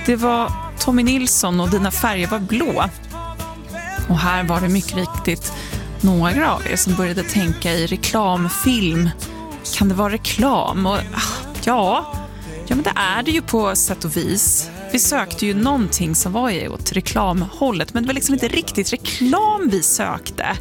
Det var Tommy Nilsson och Dina färger var blå. Och här var det mycket riktigt några av er som började tänka i reklamfilm. Kan det vara reklam? Och ja, men det är det ju på sätt och vis. Vi sökte ju någonting som var åt reklamhållet, men det var liksom inte riktigt reklam vi sökte.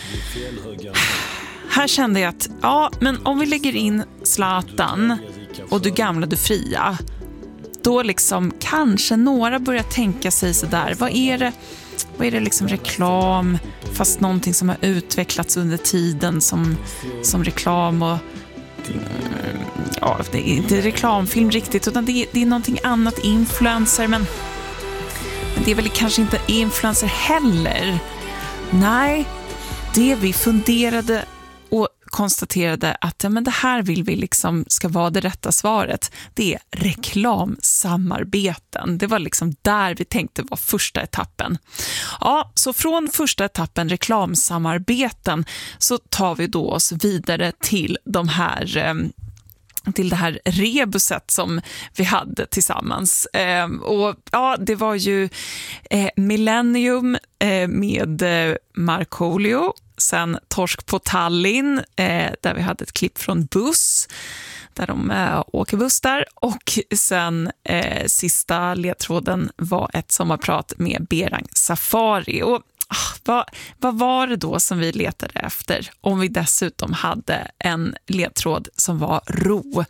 Här kände jag att, men om vi lägger in Zlatan och Du gamla, du fria, då liksom kanske några börjar tänka sig så där. Vad är det liksom reklam, fast någonting som har utvecklats under tiden som reklam och det är inte reklamfilm riktigt, utan det är någonting annat, influencer, men det är väl kanske inte influencer heller. Nej, det vi funderade och konstaterade att men det här vill vi liksom ska vara det rätta svaret. Det är reklamsamarbeten. Det var liksom där vi tänkte var första etappen. Ja, så från första etappen reklamsamarbeten så tar vi då oss vidare till till det här rebuset som vi hade tillsammans. Det var ju Millennium med Markoolio, sen Torsk på Tallinn där vi hade ett klipp från Buss där de åker buss där, och sen sista ledtråden var ett sommarprat med Berang Safari. Och vad var det då som vi letade efter om vi dessutom hade en ledtråd som var ro?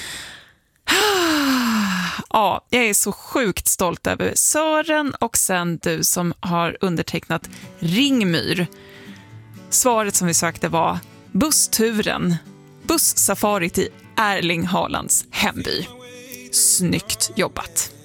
Ja, jag är så sjukt stolt över Sören och sen du som har undertecknat Ringmyr. Svaret som vi sökte var bussturen, bussafari till Erling Haalands hemby. Snyggt jobbat!